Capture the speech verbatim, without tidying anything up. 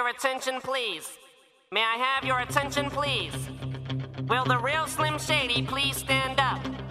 your attention, please? May I have your attention, please? Will the real Slim Shady please stand up?